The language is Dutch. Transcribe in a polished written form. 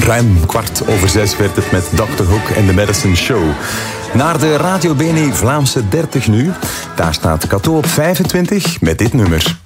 Ruim 6:15 werd het met Dr. Hook en The Medicine Show. Naar de Radio Bene Vlaamse 30 nu. Daar staat Cato op 25 met dit nummer.